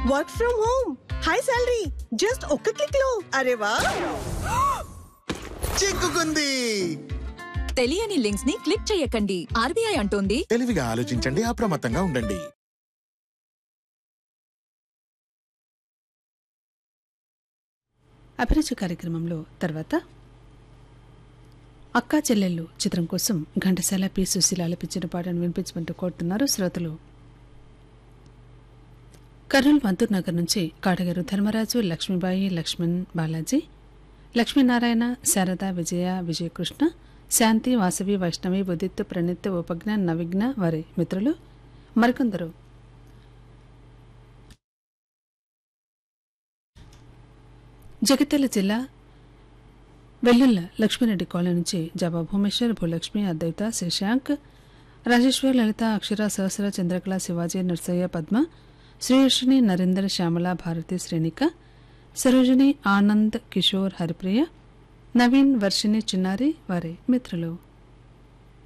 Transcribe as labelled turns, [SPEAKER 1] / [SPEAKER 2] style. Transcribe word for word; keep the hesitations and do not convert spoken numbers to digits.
[SPEAKER 1] Work from home, high salary, just ఒక్క click లో. అరే వా,
[SPEAKER 2] చిక్కుకుంది.
[SPEAKER 3] తెలియని లింక్స్ ని క్లిక్ చేయకండి. ఆర్బీఐ అంటోంది
[SPEAKER 2] తెలివిగా ఆలోచించండి, అప్రమత్తంగా ఉండండి.
[SPEAKER 4] అభిరుచి కార్యక్రమంలో తర్వాత అక్కా చెల్లెళ్ళు చిత్రం కోసం ఘంటసాల పి సుశీల ఆలపించిన పాటను వినిపించమంటూ కోరుతున్నారు శ్రోతలు. కర్నూలు మధుర్ నగర్ నుంచి కాటగారు ధర్మరాజు, లక్ష్మీబాయి, లక్ష్మణ్, బాలాజీ, లక్ష్మీనారాయణ, శారద, విజయ, విజయకృష్ణ, శాంతి, వాసవి, వైష్ణవి, ఉదిత్, ప్రణీత్, ఉపజ్ఞ, నవిఘ్న వారి మిత్రులు మరికొందరు. జగిత్యాల జిల్లా వెల్లుల్ల లక్ష్మీరెడ్డి కాలనీ నుంచి జబా భూమేశ్వర్, భూలక్ష్మి, అద్వైత, శశాంక్, రాజేశ్వర్, లలిత, అక్షర, సహస్ర, చంద్రకళ, శివాజీ, నర్సయ్య, పద్మ, శ్రీయర్షిణి, నరేందర్, శ్యామల, భారతి, శ్రేణిక, సరోజిని, ఆనంద్, కిషోర్, హరిప్రియ, నవీన్, వర్షిణి, చిన్నారి వారి మిత్రులు.